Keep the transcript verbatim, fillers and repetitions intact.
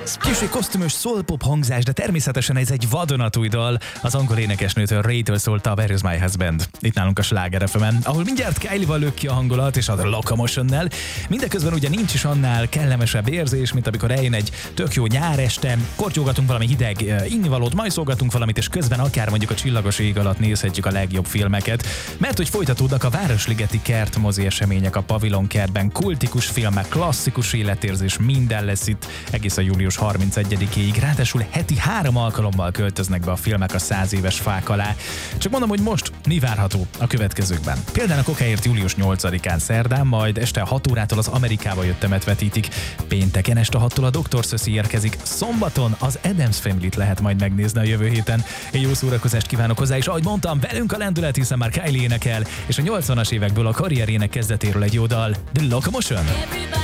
Kicsi kosztümös soul-pop hangzás, de természetesen ez egy vadonatúj dal. Az angol énekesnőtől, Ray-től szólt a Where is my husband? Itt nálunk a Sláger ef emen, ahol mindjárt Kylie-val lök ki a hangulat és a Locomotionnel. Mindeközben ugye nincs is annál kellemesebb érzés, mint amikor eljön egy tök jó nyáreste, kortyolgatunk valami hideg innivalót, majszolgatunk valamit, és közben akár mondjuk a csillagos ég alatt nézhetjük a legjobb filmeket. Mert hogy folytatódnak a Városligeti kertmozi események a Pavilon kertben, kultikus filmek, klasszikus életérzés, minden lesz itt egész a július harmincegyedikéig. Ráadásul heti három alkalommal költöznek be a filmek a száz éves fák alá. Csak mondom, hogy most mi várható a következőkben. Például a Kokáért július nyolcadikán szerdán, majd este hat órától az Amerikába jöttemet vetítik. Pénteken este hattól a doktor Szöszi érkezik. Szombaton az Addams Family-t lehet majd megnézni a jövő héten. Én jó szórakozást kívánok hozzá, és ahogy mondtam, velünk a lendület, hiszen már Kylie énekel, és a nyolcvanas évekből a karrierének kezdetéről egy jó dal, The Locomotion.